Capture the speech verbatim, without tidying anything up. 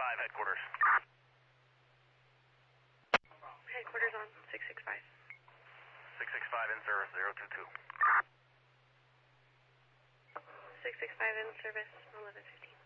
five, headquarters. Headquarters on six six five. six six five in service, zero two two. six six five in service, eleven fifteen.